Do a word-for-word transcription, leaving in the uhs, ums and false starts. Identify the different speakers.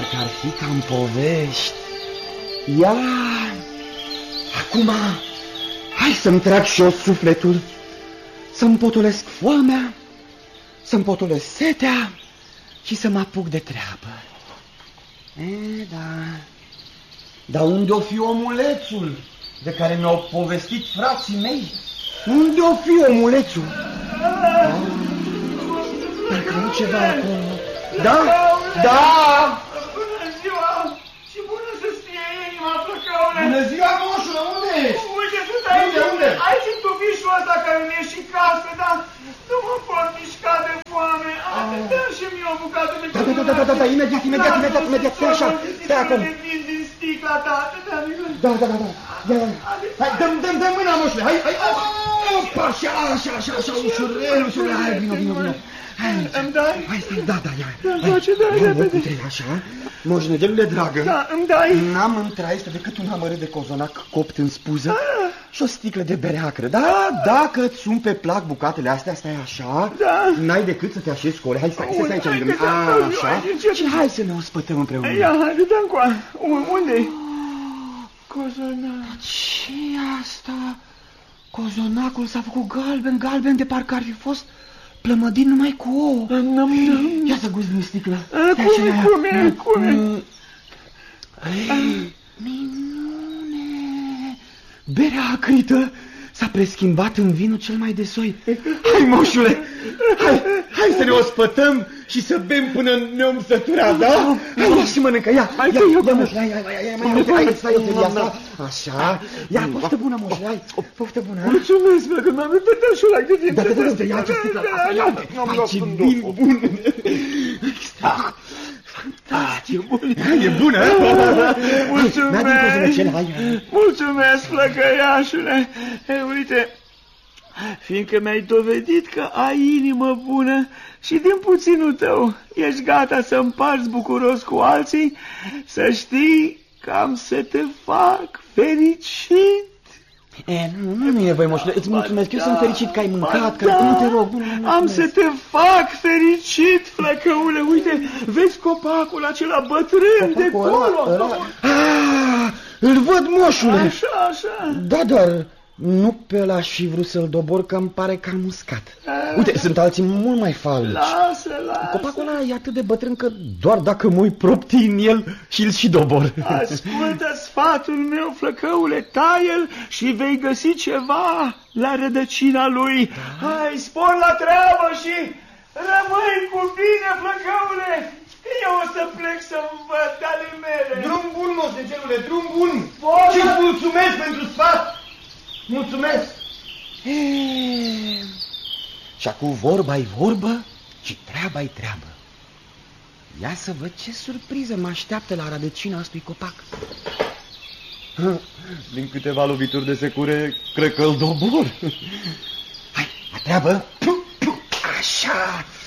Speaker 1: Parcă ar fi ca în povești. Ia, acum, hai să-mi trag și eu sufletul, să-mi potolesc foamea, să-mi potolesc setea și să mă apuc de treabă. E, da. Dar unde o fi omulețul de care mi-au povestit frații mei? Unde o fi omulețul? Da. Parcă nu ceva acolo. Da? Da!
Speaker 2: Bună ziua! Și bună să-ți fie inima, Flăcăule!
Speaker 1: Bună ziua, moșule, unde ești?
Speaker 2: Uite, sunt aici,
Speaker 1: unde, unde?
Speaker 2: aici în tufișul ăsta care mi-e și casă, dar nu mă pot mișca de foame. Dă-mi și mie o bucată de
Speaker 1: Da, da, da, da, da, da, imediat, imediat, imediat, imediat, stai așa, stai acum.
Speaker 2: Din sticla ta,
Speaker 1: da, da, da, da, ia, ia, hai, dă-mi, dă-mi, dă-mi mâna, moșule, hai, hai, opa, așa, așa, așa, așa, ușurel, ușurel, hai, vino, vino, vino. Hai,
Speaker 2: îmi dai?
Speaker 1: Hai, stai, da, da, ia.
Speaker 2: Da-mi face, da, repede.
Speaker 1: Uite, așa, moșnegele dragă.
Speaker 2: Da, îmi dai?
Speaker 1: N-am în traistă decât un amărât de cozonac copt în spuză și o sticlă de bere acră. Da, dacă îți sunt pe plac bucatele astea, stai așa,
Speaker 2: da.
Speaker 1: N-ai decât să te așezi cu ore. Hai, stai, stai, stai aici lângă mine. Așa, și hai să ne ospătăm împreună.
Speaker 2: Ia, hai, dă-mi coa. Unde-i? Cozonac.
Speaker 1: Ce asta? Cozonacul s-a făcut galben, galben de parcă ar fi fost plămădin numai cu ouă. Ia să guzi din sticlă.
Speaker 2: Cum e, cum e, cum e?
Speaker 1: Minune! Berea acrită s-a preschimbat în vinul cel mai de soi. Hai, moșule, hai, hai să ne ospătăm și să bem până ne-om sătura, da? Hai, ia și mănâncă, ia, ia, ia, moșule, ia, ia, ia, ia, ia, hai, stai, eu asta, așa, ia, poftă bună, moșule, hai, poftă bună.
Speaker 2: Mulțumesc, mă, că m-am uitat un șulac de timp.
Speaker 1: Da, da, da, ia ce sticla, ia, ia, ce vin bun. Fantastic, e bună,
Speaker 2: mulțumesc, mulțumesc, flăcăiașule. Ei, uite, fiindcă mi-ai dovedit că ai inimă bună și din puținul tău ești gata să împarți bucuros cu alții, să știi că am să te fac fericit.
Speaker 1: E, nu, nu, nu e voi, moșule, îți mulțumesc, eu sunt fericit că ai mâncat, că nu te rog, nu, nu,
Speaker 2: am să te fac fericit, Flăcăule, uite, vezi copacul acela bătrân de acolo?
Speaker 1: Ah, îl văd, moșule.
Speaker 2: Așa, așa.
Speaker 1: Da, dar nu pe ăla și vrut să-l dobor, că îmi pare că am muscat. Uite, sunt alții mult mai falnici.
Speaker 2: Lasă, lasă.
Speaker 1: Copacul ăla e atât de bătrân că doar dacă mă uit propti în el și-l și dobor.
Speaker 2: Ascultă sfatul meu, Flăcăule, taie-l și vei găsi ceva la rădăcina lui. Hai, spor la treabă și rămâi cu bine, Flăcăule. Eu o să plec să-mi văd ale mele.
Speaker 1: Drum bun, moșnegelule, drum bun. Și-ți mulțumesc pentru sfat. Mulțumesc! Eee... Și acum vorba-i vorbă și treaba-i treabă. Ia să văd ce surpriză mă așteaptă la rădăcina acestui copac. Din câteva lovituri de secure, cred că îl dobor. Hai, la treabă! Așa!